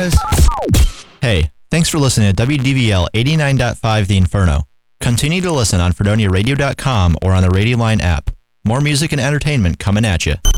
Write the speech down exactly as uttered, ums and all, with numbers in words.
guys? Hey, thanks for listening to W D V L eighty-nine point five The Inferno. Continue to listen on Fredonia Radio dot com or on the Radio Line app. More music and entertainment coming at you.